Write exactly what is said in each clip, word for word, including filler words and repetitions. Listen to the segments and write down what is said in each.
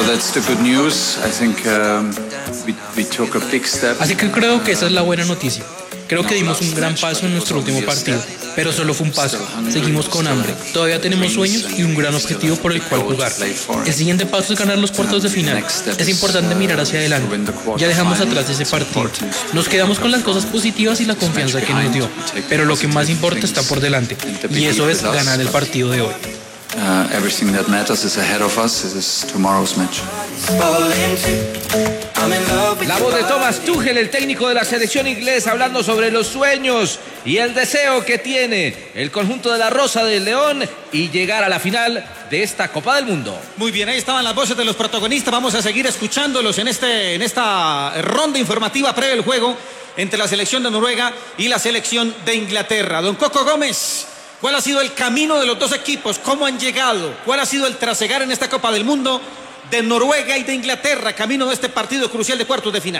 that's the good news. I think um, we, we took a big step. Así que creo que esa es la buena noticia. Creo que dimos un gran paso en nuestro último partido, pero solo fue un paso. Seguimos con hambre. Todavía tenemos sueños y un gran objetivo por el cual jugar. El siguiente paso es ganar los cuartos de final. Es importante mirar hacia adelante. Ya dejamos atrás ese partido. Nos quedamos con las cosas positivas y la confianza que nos dio. Pero lo que más importa está por delante. Y eso es ganar el partido de hoy. Uh, everything that matters is ahead of us. This is tomorrow's match. La voz de Thomas Tuchel, el técnico de la selección inglesa, hablando sobre los sueños y el deseo que tiene el conjunto de la Rosa del León y llegar a la final de esta Copa del Mundo. Muy bien, ahí estaban las voces de los protagonistas. Vamos a seguir escuchándolos en, este, en esta ronda informativa previa al juego entre la selección de Noruega y la selección de Inglaterra. Don Coco Gómez, ¿cuál ha sido el camino de los dos equipos? ¿Cómo han llegado? ¿Cuál ha sido el trasegar en esta Copa del Mundo de Noruega y de Inglaterra, camino de este partido crucial de cuartos de final?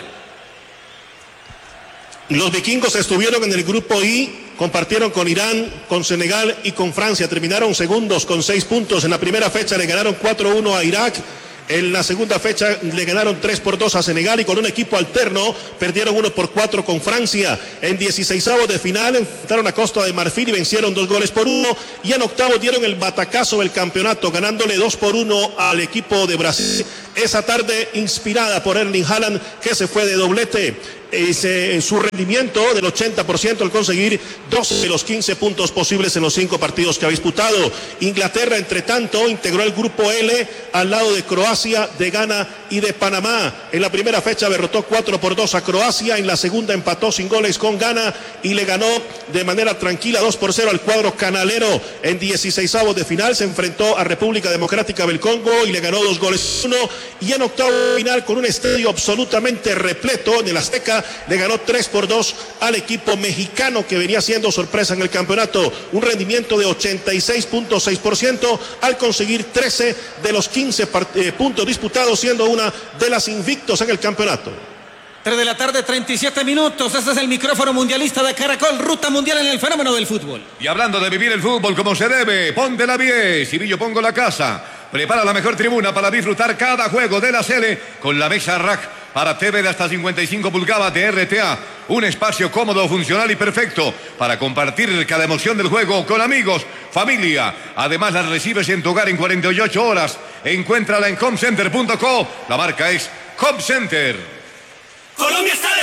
Los vikingos estuvieron en el grupo I, compartieron con Irán, con Senegal y con Francia. Terminaron segundos con seis puntos. En la primera fecha le ganaron cuatro uno a Irak. En la segunda fecha le ganaron tres por dos a Senegal y con un equipo alterno perdieron uno por cuatro con Francia. En dieciseisavos de final enfrentaron a Costa de Marfil y vencieron dos goles por uno. Y en octavos dieron el batacazo del campeonato, ganándole dos por uno al equipo de Brasil. Esa tarde inspirada por Erling Haaland, que se fue de doblete. Ese, su rendimiento del ochenta por ciento al conseguir doce de los quince puntos posibles en los cinco partidos que ha disputado. Inglaterra, entre tanto, integró el grupo L al lado de Croacia, de Ghana y de Panamá. En la primera fecha derrotó cuatro por dos a Croacia, en la segunda empató sin goles con Ghana y le ganó de manera tranquila dos por cero al cuadro canalero. En dieciseisavos de final se enfrentó a República Democrática del Congo y le ganó dos goles uno. Y en octavo de final, con un estadio absolutamente repleto en el Azteca, le ganó tres por dos al equipo mexicano, que venía siendo sorpresa en el campeonato. Un rendimiento de ochenta y seis punto seis por ciento al conseguir trece de los quince eh, puntos disputados, siendo una de las invictos en el campeonato. tres de la tarde, treinta y siete minutos. Este es el micrófono mundialista de Caracol, ruta mundial en el fenómeno del fútbol. Y hablando de vivir el fútbol como se debe, ponte la diez, Cirillo Pongo la casa. Prepara la mejor tribuna para disfrutar cada juego de la Sele con la mesa rack para T V de hasta cincuenta y cinco pulgadas de R T A. Un espacio cómodo, funcional y perfecto para compartir cada emoción del juego con amigos, familia. Además, las recibes en tu hogar en cuarenta y ocho horas. Encuéntrala en home center punto co. La marca es Home Center. Colombia está de